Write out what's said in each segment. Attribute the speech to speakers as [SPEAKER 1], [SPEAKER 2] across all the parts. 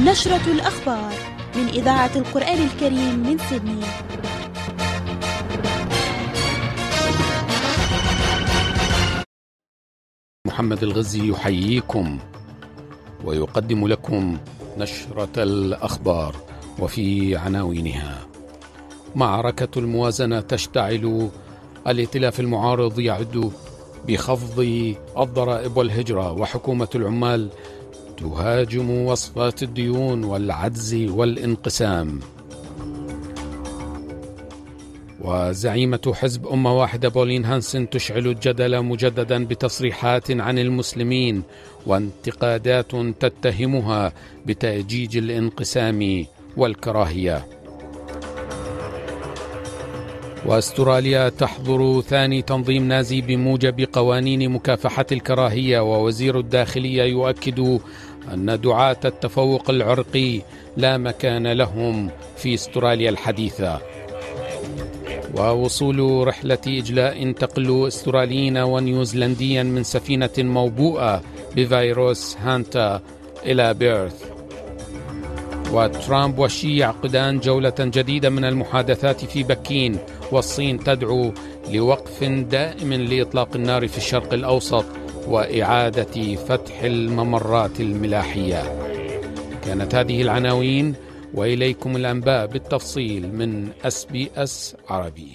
[SPEAKER 1] نشرة الأخبار من إذاعة القرآن الكريم من سيدني.
[SPEAKER 2] محمد الغزي يحييكم ويقدم لكم نشرة الأخبار، وفي عناوينها: معركة الموازنة تشتعل، الائتلاف المعارض يعد بخفض الضرائب والهجرة، وحكومة العمال تهاجم وصفات الديون والعجز والانقسام. وزعيمة حزب أمة واحدة بولين هانسن تشعل الجدل مجددا بتصريحات عن المسلمين وانتقادات تتهمها بتأجيج الانقسام والكراهية. واستراليا تحظر ثاني تنظيم نازي بموجب قوانين مكافحة الكراهية، ووزير الداخلية يؤكد أن دعاة التفوق العرقي لا مكان لهم في استراليا الحديثة. ووصول رحلة إجلاء تقل استراليين ونيوزيلنديا من سفينة موبوءة بفيروس هانتا إلى بيرث. وترامب وشي يعقدان جولة جديدة من المحادثات في بكين، والصين تدعو لوقف دائم لإطلاق النار في الشرق الأوسط وإعادة فتح الممرات الملاحية. كانت هذه العناوين، وإليكم الأنباء بالتفصيل من SBS عربي.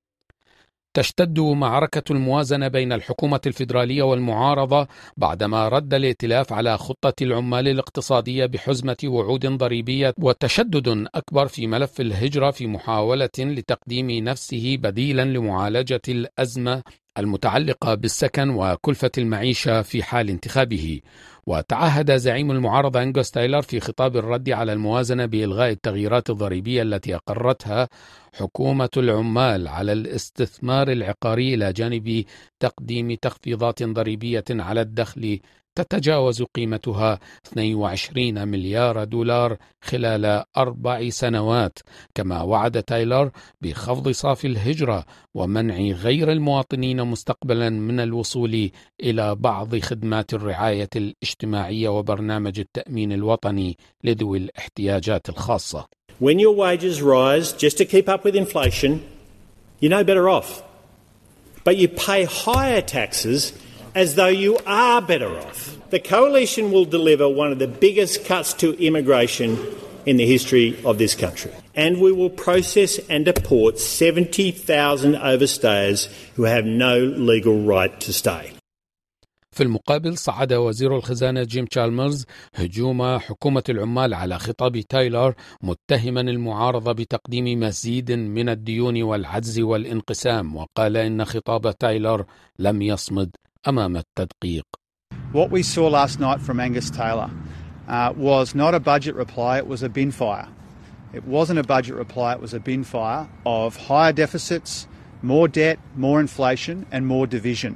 [SPEAKER 2] تشتد معركة الموازنة بين الحكومة الفيدرالية والمعارضة بعدما رد الائتلاف على خطة العمال الاقتصادية بحزمة وعود ضريبية وتشدد أكبر في ملف الهجرة في محاولة لتقديم نفسه بديلا لمعالجة الأزمة المتعلقة بالسكن وكلفة المعيشة في حال انتخابه. وتعهد زعيم المعارضة أنغوس تايلر في خطاب الرد على الموازنة بإلغاء التغييرات الضريبية التي أقرتها حكومة العمال على الاستثمار العقاري، إلى جانب تقديم تخفيضات ضريبية على الدخل تتجاوز قيمتها 22 مليار دولار خلال 4 سنوات. كما وعد تايلر بخفض صافي الهجرة ومنع غير المواطنين مستقبلا من الوصول إلى بعض خدمات الرعاية الاجتماعية وبرنامج التأمين الوطني لذوي الاحتياجات الخاصة.
[SPEAKER 3] When your wages rise just to keep up with inflation, you're no better off. But you pay higher taxes as though you are better off. The coalition will deliver one of the biggest cuts to immigration in the history of this country. And we will process and deport 70,000 overstayers who have no legal right to stay.
[SPEAKER 2] في المقابل، صعد وزير الخزانة جيم تشالمرز هجوم حكومة العمال على خطاب تايلر، متهما المعارضة بتقديم مزيد من الديون والعجز والانقسام، وقال إن خطاب تايلر لم يصمد أمام التدقيق.
[SPEAKER 4] What we saw last night from Angus Taylor was not a budget reply, it was a bin fire. It wasn't a budget reply, it was a bin fire of higher deficits, more debt, more inflation and more division.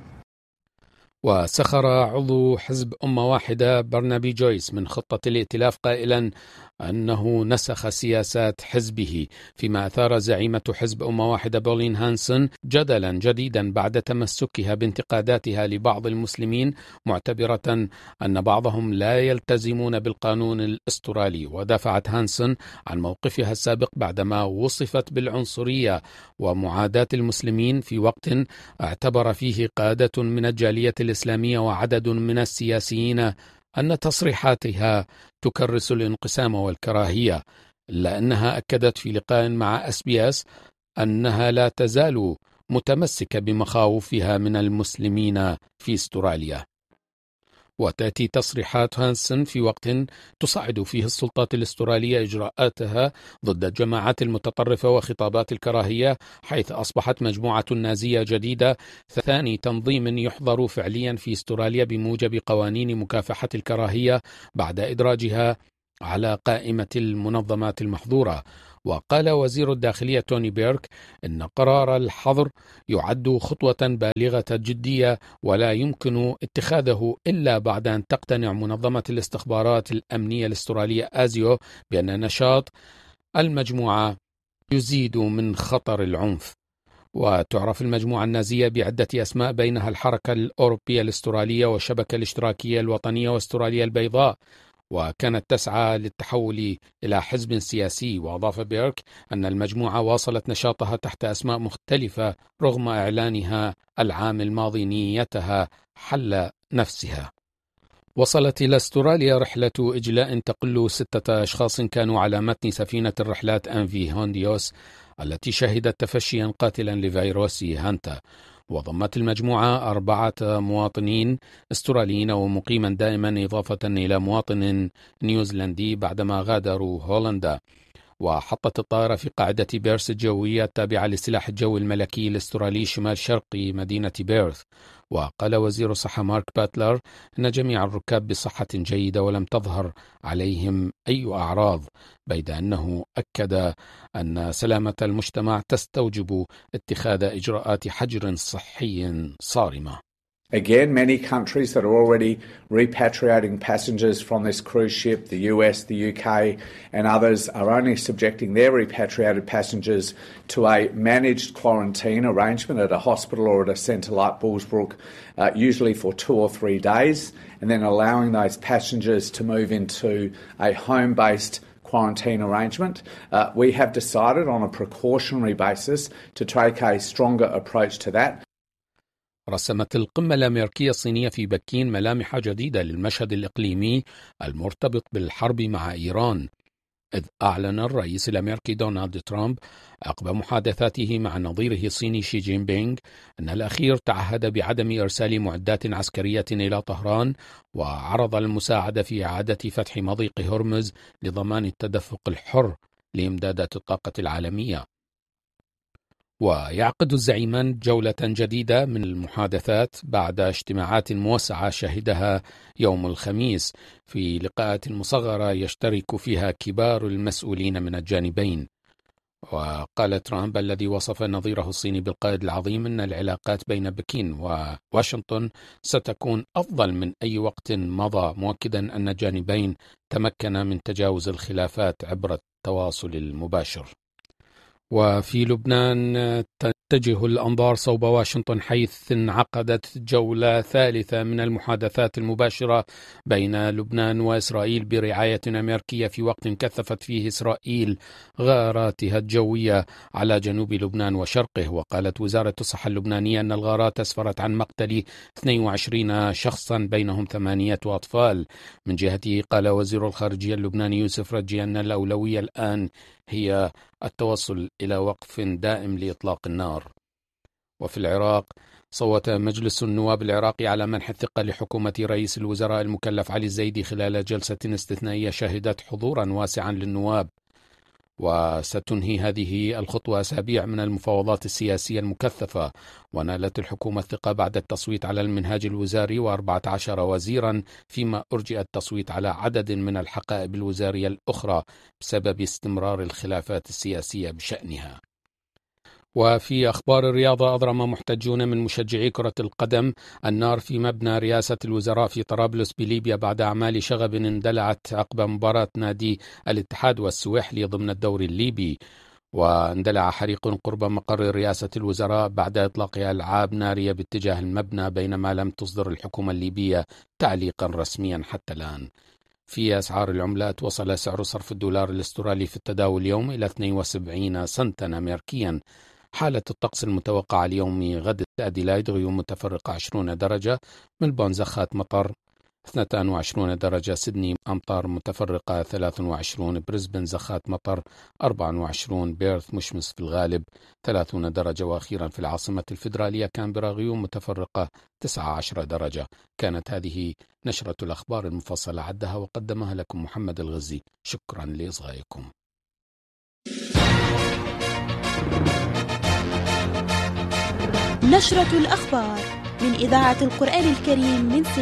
[SPEAKER 2] وسخر عضو حزب أمة واحدة برنابي جويس من خطة الائتلاف، قائلا أنه نسخ سياسات حزبه، فيما أثار زعيمة حزب أمة واحدة بولين هانسن جدلا جديدا بعد تمسكها بانتقاداتها لبعض المسلمين، معتبرة أن بعضهم لا يلتزمون بالقانون الأسترالي. ودافعت هانسن عن موقفها السابق بعدما وصفت بالعنصرية ومعاداة المسلمين في وقت اعتبر فيه قادة من الجالية الإسلامية وعدد من السياسيين أن تصريحاتها تكرس الانقسام والكراهية، إلا أنها أكدت في لقاء مع SBS أنها لا تزال متمسكة بمخاوفها من المسلمين في استراليا. وتأتي تصريحات هانسن في وقت تصعد فيه السلطات الاسترالية إجراءاتها ضد الجماعات المتطرفة وخطابات الكراهية، حيث أصبحت مجموعة نازية جديدة ثاني تنظيم يحظر فعليا في استراليا بموجب قوانين مكافحة الكراهية بعد إدراجها على قائمة المنظمات المحظورة. وقال وزير الداخلية توني بيرك إن قرار الحظر يعد خطوة بالغة الجدية ولا يمكن اتخاذه إلا بعد أن تقتنع منظمة الاستخبارات الأمنية الأسترالية آزيو بأن نشاط المجموعة يزيد من خطر العنف. وتعرف المجموعة النازية بعدة أسماء، بينها الحركة الأوروبية الأسترالية والشبكة الاشتراكية الوطنية واستراليا البيضاء. وكانت تسعى للتحول إلى حزب سياسي. وأضاف بيرك أن المجموعة واصلت نشاطها تحت أسماء مختلفة رغم إعلانها العام الماضي نيتها حل نفسها. وصلت إلى أستراليا رحلة إجلاء تقل 6 أشخاص كانوا على متن سفينة الرحلات أنفي هونديوس التي شهدت تفشيا قاتلا لفيروس هانتا. وضمت المجموعة 4 مواطنين استراليين ومقيما دائما إضافة إلى مواطن نيوزيلندي بعدما غادروا هولندا. وحطت الطائرة في قاعدة بيرث الجوية التابعة للسلاح الجوي الملكي الاسترالي شمال شرقي مدينة بيرث. وقال وزير الصحة مارك باتلر أن جميع الركاب بصحة جيدة ولم تظهر عليهم أي أعراض، بيد أنه أكد أن سلامة المجتمع تستوجب اتخاذ إجراءات حجر صحي صارمة.
[SPEAKER 5] Again, many countries that are already repatriating passengers from this cruise ship, the US, the UK and others, are only subjecting their repatriated passengers to a managed quarantine arrangement at a hospital or at a centre like Bullsbrook, usually for 2 or 3 days, and then allowing those passengers to move into a home-based quarantine arrangement. We have decided on a precautionary basis to take a stronger approach to that.
[SPEAKER 2] رسمت القمة الأمريكية الصينية في بكين ملامح جديدة للمشهد الإقليمي المرتبط بالحرب مع إيران، إذ أعلن الرئيس الأمريكي دونالد ترامب عقب محادثاته مع نظيره الصيني شي جين بينغ أن الأخير تعهد بعدم إرسال معدات عسكرية إلى طهران، وعرض المساعدة في إعادة فتح مضيق هرمز لضمان التدفق الحر لإمدادات الطاقة العالمية. ويعقد الزعيمان جولة جديدة من المحادثات بعد اجتماعات موسعة شهدها يوم الخميس في لقاءات مصغرة يشترك فيها كبار المسؤولين من الجانبين. وقال ترامب الذي وصف نظيره الصيني بالقائد العظيم أن العلاقات بين بكين وواشنطن ستكون أفضل من أي وقت مضى، مؤكدا أن الجانبين تمكنا من تجاوز الخلافات عبر التواصل المباشر. وفي لبنان تتجه الأنظار صوب واشنطن، حيث انعقدت جولة ثالثة من المحادثات المباشرة بين لبنان وإسرائيل برعاية أمريكية، في وقت كثفت فيه إسرائيل غاراتها الجوية على جنوب لبنان وشرقه. وقالت وزارة الصحة اللبنانية أن الغارات أسفرت عن مقتل 22 شخصا بينهم 8 أطفال. من جهته قال وزير الخارجية اللبناني يوسف رجي أن الأولوية الآن هي التوصل إلى وقف دائم لإطلاق النار. وفي العراق صوت مجلس النواب العراقي على منح الثقة لحكومة رئيس الوزراء المكلف علي الزيدي خلال جلسة استثنائية شهدت حضورا واسعا للنواب. وستنهي هذه الخطوة أسابيع من المفاوضات السياسية المكثفة. ونالت الحكومة الثقة بعد التصويت على المنهاج الوزاري و14 وزيرا، فيما أرجئ التصويت على عدد من الحقائب الوزارية الأخرى بسبب استمرار الخلافات السياسية بشأنها. وفي أخبار الرياضة، أضرم محتجون من مشجعي كرة القدم النار في مبنى رئاسة الوزراء في طرابلس بليبيا بعد أعمال شغب اندلعت عقب مباراة نادي الاتحاد والسويحلي ضمن الدوري الليبي. واندلع حريق قرب مقر رئاسة الوزراء بعد إطلاق ألعاب نارية باتجاه المبنى، بينما لم تصدر الحكومة الليبية تعليقا رسميا حتى الآن. في أسعار العملات، وصل سعر صرف الدولار الاسترالي في التداول اليوم إلى 72 سنتا أمريكيا. حالة الطقس المتوقعة اليوم: غد أديلايد غيوم متفرقة 20 درجة، ملبون زخات مطر 22 درجة، سيدني أمطار متفرقة 23، بريسبن زخات مطر 24، بيرث مشمس في الغالب 30 درجة، وأخيرا في العاصمة الفيدرالية كامبرا غيوم متفرقة 19 درجة. كانت هذه نشرة الأخبار المفصلة، عدها وقدمها لكم محمد الغزي. شكرا لإصغائكم.
[SPEAKER 1] نشرة الأخبار من إذاعة القرآن الكريم من